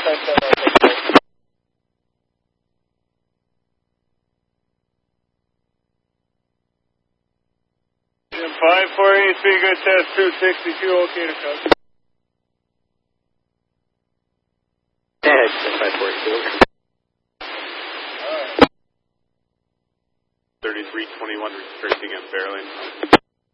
5-483, good test, 262, okay to cut. Yeah, it's 542. 3321 restricting and barreling.